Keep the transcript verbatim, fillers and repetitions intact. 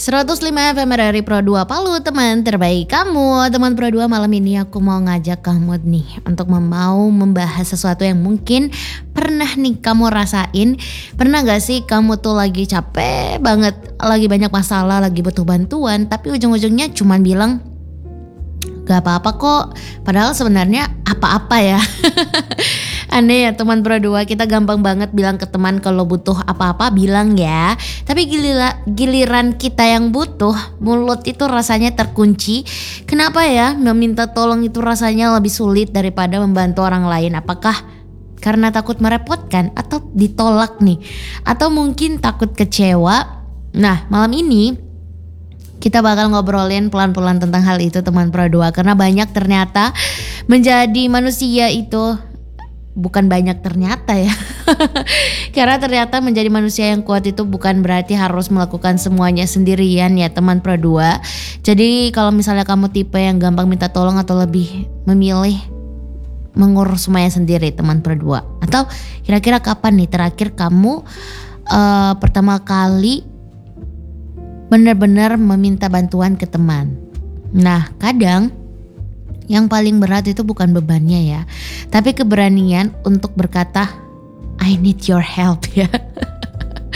seratus lima F M R R I Pro dua Palu, teman terbaik kamu. Teman Pro dua, malam ini aku mau ngajak kamu nih untuk mau membahas sesuatu yang mungkin pernah nih kamu rasain. Pernah gak sih kamu tuh lagi capek banget, lagi banyak masalah, lagi butuh bantuan, tapi ujung-ujungnya cuman bilang gak apa-apa kok, padahal sebenarnya apa-apa ya. Aneh ya teman Pro dua, kita gampang banget bilang ke teman kalau butuh apa-apa bilang ya. Tapi gilira, giliran kita yang butuh, mulut itu rasanya terkunci. Kenapa ya meminta tolong itu rasanya lebih sulit daripada membantu orang lain? Apakah karena takut merepotkan atau ditolak nih? Atau mungkin takut kecewa? Nah, malam ini kita bakal ngobrolin pelan-pelan tentang hal itu teman Pro dua. Karena banyak ternyata menjadi manusia itu, bukan banyak ternyata ya. Karena ternyata menjadi manusia yang kuat itu bukan berarti harus melakukan semuanya sendirian ya teman Pro dua. Jadi kalau misalnya kamu tipe yang gampang minta tolong atau lebih memilih mengurus semuanya sendiri teman Pro dua, atau kira-kira kapan nih terakhir kamu uh, pertama kali benar-benar meminta bantuan ke teman? Nah, kadang yang paling berat itu bukan bebannya ya, tapi keberanian untuk berkata I need your help ya.